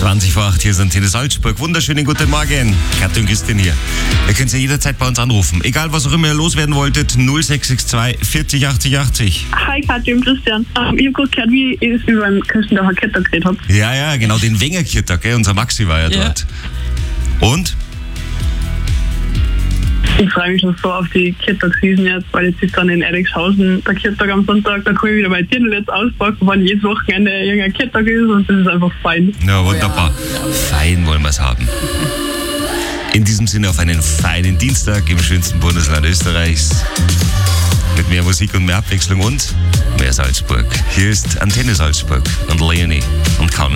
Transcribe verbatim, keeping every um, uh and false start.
zwanzig vor acht, hier sind Antenne Salzburg. Wunderschönen guten Morgen. Katja und Christian hier. Ihr könnt ja jederzeit bei uns anrufen. Egal, was auch immer ihr loswerden wolltet. null sechs sechs zwei vierzig achtzig achtzig. Hi Katja und Christian. Ähm, ich habe gerade gehört, wie ihr es über den Kirchendorfer Kirtag geredet habt. Ja, ja, genau, den Wenger Kirtag, gell? Unser Maxi war ja, ja dort. Und? Ich freue mich schon so auf die Kirtag-Season jetzt, weil jetzt ist dann in Erikshausen der Kirtag am Sonntag. Da kann ich wieder mein Dirndl jetzt auspacken, wann jedes Wochenende irgendein Kirtag ist und das ist einfach fein. Ja, wunderbar. Oh ja. Fein wollen wir es haben. In diesem Sinne auf einen feinen Dienstag im schönsten Bundesland Österreichs. Mit mehr Musik und mehr Abwechslung und mehr Salzburg. Hier ist Antenne Salzburg und Leonie und Carmen.